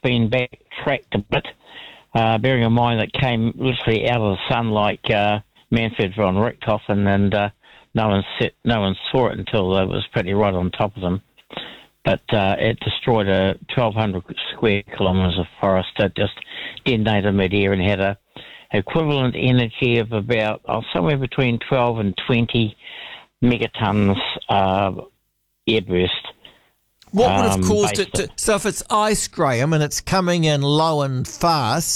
been backtracked a bit, bearing in mind that came literally out of the sun like Manfred von Richthofen, and no one saw it until it was pretty right on top of them. But it destroyed 1,200 square kilometres of forest. It just detonated mid-air and had a equivalent energy of about somewhere between 12 and 20 megatons airburst. What would have caused it to... So if it's ice, Graham, and it's coming in low and fast,